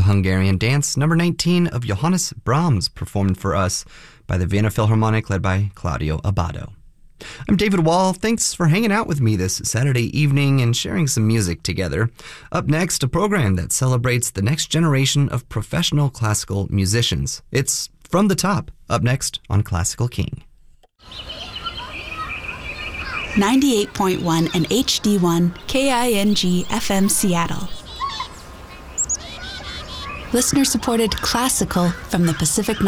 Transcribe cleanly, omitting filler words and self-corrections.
Hungarian Dance, number 19 of Johannes Brahms, performed for us by the Vienna Philharmonic led by Claudio Abbado. I'm David Wall. Thanks for hanging out with me this Saturday evening and sharing some music together. Up next, a program that celebrates the next generation of professional classical musicians. It's From the Top, up next on Classical King. 98.1 and HD1 KING FM Seattle. Listener-supported classical from the Pacific